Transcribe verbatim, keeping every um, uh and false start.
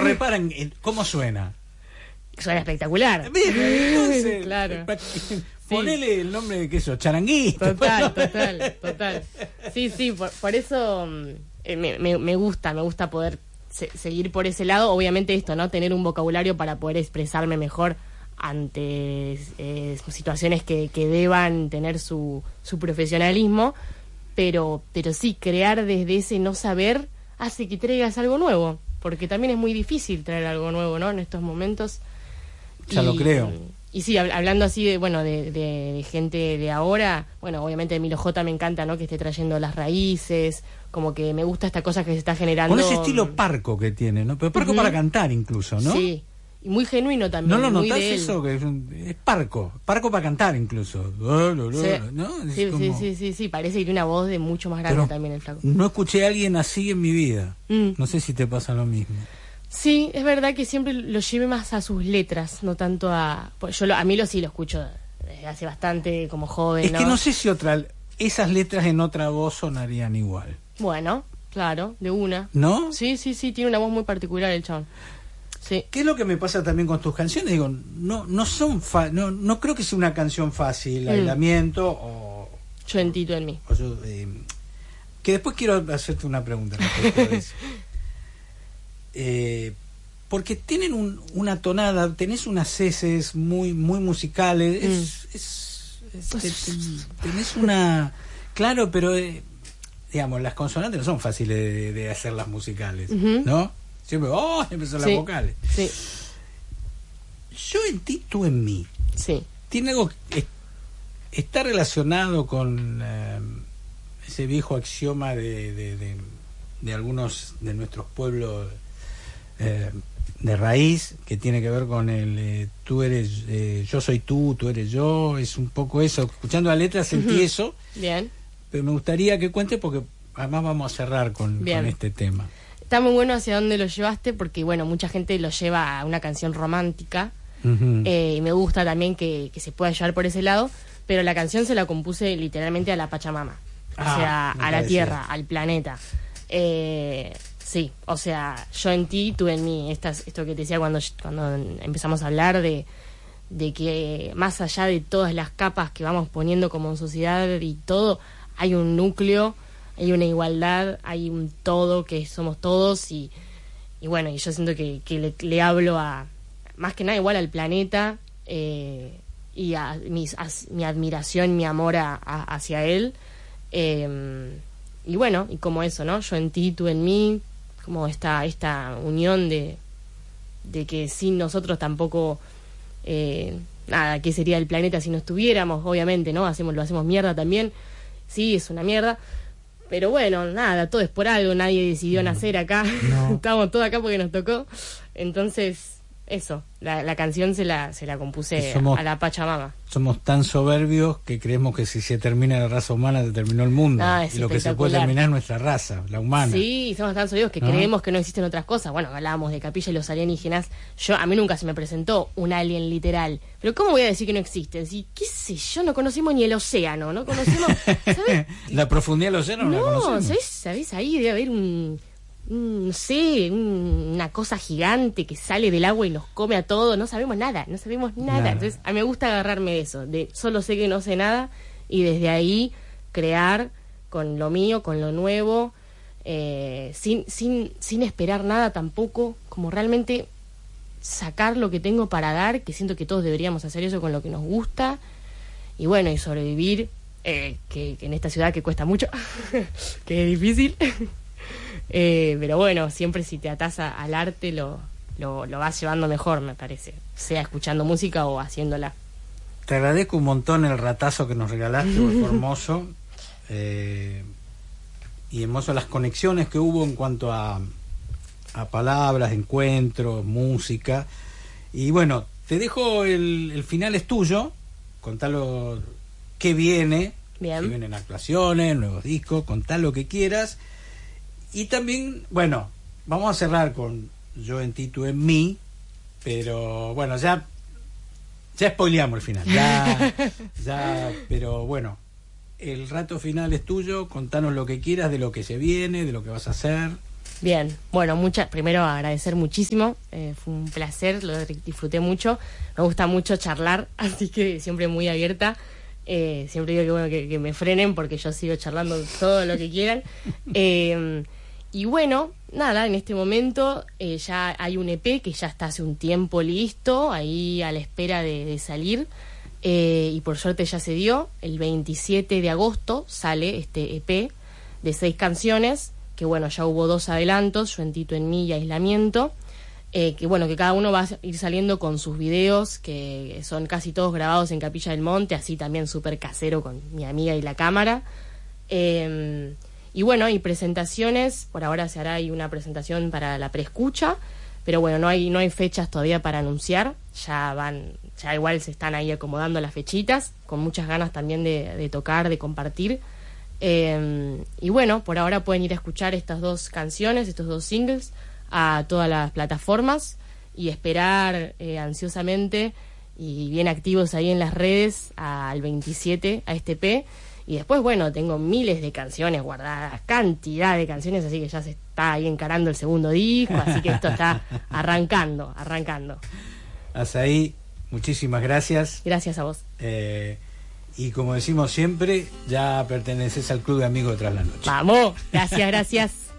reparan, ¿cómo suena? Suena espectacular. Bien, entonces, claro. Ponele sí. el nombre de qué eso, charanguista. Total, total, total. Sí, sí, por, por eso eh, me, me, me gusta, me gusta poder se, seguir por ese lado. Obviamente esto, ¿no? Tener un vocabulario para poder expresarme mejor ante eh, situaciones que, que deban tener su, su profesionalismo. Pero, pero sí, crear desde ese no saber hace que traigas algo nuevo. Porque también es muy difícil traer algo nuevo, ¿no? En estos momentos. Ya y, lo creo. Y sí, hablando así de, bueno, de, de, de gente de ahora, bueno, obviamente Emilio J me encanta, ¿no? Que esté trayendo las raíces, como que me gusta esta cosa que se está generando. Con ese estilo parco que tiene, ¿no? Pero parco uh-huh. para cantar incluso, ¿no? Sí, y muy genuino también. ¿No lo muy notás de eso? Que es, un, es parco, parco para cantar incluso. Sí, ¿no? Es sí, como... sí, sí, sí, sí, parece que tiene una voz de mucho más grande. Pero también el flaco. No escuché a alguien así en mi vida. Mm. No sé si te pasa lo mismo. Sí, es verdad que siempre lo llevé más a sus letras, no tanto a... Pues yo lo, a mí lo sí lo escucho desde hace bastante como joven, Es ¿no? que no sé si otra esas letras en otra voz sonarían igual. Bueno, claro, de una. ¿No? Sí, sí, sí, tiene una voz muy particular el chabón. Sí. ¿Qué es lo que me pasa también con tus canciones? Digo, no no son fa no no creo que sea una canción fácil, mm. aislamiento o... Yo en Tito en mí. O yo, eh, que después quiero hacerte una pregunta respecto de eso. Eh, porque tienen un, una tonada, tenés unas heces muy muy musicales, mm. es, es, es, es, tenés una... Claro, pero eh, digamos, las consonantes no son fáciles de, de hacer las musicales, uh-huh. ¿no? Siempre, oh, empezó sí. las vocales. Sí. Yo en ti, tú en mí. Sí. Tiene algo que está relacionado con eh, ese viejo axioma de, de, de, de algunos de nuestros pueblos eh, de raíz, que tiene que ver con el eh, tú eres, eh, yo soy tú, tú eres yo, es un poco eso. Escuchando la letra sentí uh-huh. eso. Bien. Pero me gustaría que cuentes porque además vamos a cerrar con, con este tema. Está muy bueno hacia dónde lo llevaste, porque bueno, mucha gente lo lleva a una canción romántica, uh-huh. eh, y me gusta también que, que se pueda llevar por ese lado, pero la canción se la compuse literalmente a la Pachamama, ah, o sea, a la tierra, al planeta. Eh, sí, o sea, yo en ti, tú en mí, Estas, esto que te decía cuando, cuando empezamos a hablar de, de que más allá de todas las capas que vamos poniendo como sociedad y todo, hay un núcleo, hay una igualdad, hay un todo que somos todos y, y bueno, y yo siento que, que le, le hablo a, más que nada igual al planeta, eh, y a, mis, a mi admiración, mi amor a, a, hacia él, eh, y bueno, y como eso, ¿no? Yo en ti, tú en mí, como esta, esta unión de, de que sin nosotros tampoco, eh, nada, ¿qué sería el planeta si no estuviéramos? Obviamente, ¿no? Hacemos, lo hacemos mierda también, sí, es una mierda. Pero bueno, nada, todo es por algo, nadie decidió no. nacer acá, no. Estamos todos acá porque nos tocó. Entonces, eso, la, la canción se la se la compuse somos, a la Pachamama. Somos tan soberbios que creemos que si se termina la raza humana, se terminó el mundo. Ah, y lo que se puede terminar es nuestra raza, la humana. Sí, somos tan soberbios que ¿no? creemos que no existen otras cosas. Bueno, hablábamos de Capilla y los alienígenas. Yo A mí nunca se me presentó un alien literal. Pero ¿cómo voy a decir que no existen? Si, qué sé yo, no conocemos ni el océano, no conocemos... ¿sabes? La profundidad del océano no, no la conocemos. ¿sabes? ¿sabes? Ahí debe haber un... un no sé, un, una cosa gigante que sale del agua y nos come a todos. No sabemos nada, no sabemos nada. nada. Entonces, a mí me gusta agarrarme de eso, de solo sé que no sé nada, y desde ahí crear con lo mío, con lo nuevo, eh, sin, sin, sin esperar nada tampoco, como realmente sacar lo que tengo para dar, que siento que todos deberíamos hacer eso con lo que nos gusta, y bueno, y sobrevivir, eh, que, que en esta ciudad que cuesta mucho, que es difícil, eh, pero bueno, siempre si te atás a, al arte lo, lo, lo vas llevando mejor, me parece, sea escuchando música o haciéndola. Te agradezco un montón el ratazo que nos regalaste, fue hermoso, eh, y hermoso las conexiones que hubo en cuanto a a palabras, encuentros, música. Y bueno, te dejo el, el final es tuyo, contalo qué viene. Bien. Si vienen actuaciones, nuevos discos, contá lo que quieras. Y también, bueno, vamos a cerrar con Yo en ti, tú en mí, pero bueno, ya ya spoileamos el final, ya, ya, pero bueno, el rato final es tuyo, contanos lo que quieras de lo que se viene, de lo que vas a hacer. Bien, bueno, muchas, primero agradecer muchísimo, eh, fue un placer, lo disfruté mucho, me gusta mucho charlar, así que siempre muy abierta, eh, siempre digo que bueno que, que me frenen porque yo sigo charlando todo lo que quieran. Eh, y bueno, nada, en este momento eh, ya hay un E P que ya está hace un tiempo listo, ahí a la espera de, de salir, eh, y por suerte ya se dio, el veintisiete de agosto sale este E P de seis canciones, que bueno, ya hubo dos adelantos, Yo en Tito en mí y Aislamiento, eh, que bueno, que cada uno va a ir saliendo con sus videos, que son casi todos grabados en Capilla del Monte, así también súper casero con mi amiga y la cámara. Eh, y bueno, y presentaciones, por ahora se hará ahí una presentación para la preescucha, pero bueno, no hay, no hay fechas todavía para anunciar, ya van, ya igual se están ahí acomodando las fechitas, con muchas ganas también de, de tocar, de compartir. Eh, y bueno, por ahora pueden ir a escuchar estas dos canciones, estos dos singles, a todas las plataformas y esperar eh, ansiosamente y bien activos ahí en las redes al veintisiete a este E P. Y después, bueno, tengo miles de canciones guardadas, cantidad de canciones, así que ya se está ahí encarando el segundo disco, así que esto está arrancando, arrancando. Hasta ahí, muchísimas gracias. Gracias a vos. Eh... Y como decimos siempre, ya perteneces al Club de Amigos de Tras la Noche. ¡Vamos! Gracias, gracias.